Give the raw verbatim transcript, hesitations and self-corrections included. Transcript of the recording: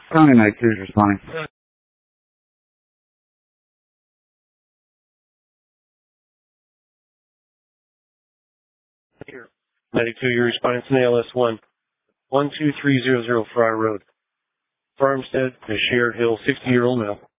County ninety-two is responding. Here. ninety-two, you're responding to N A L S one. one two three zero zero Friar Road. Farmstead, a Shared Hill, sixty-year-old male.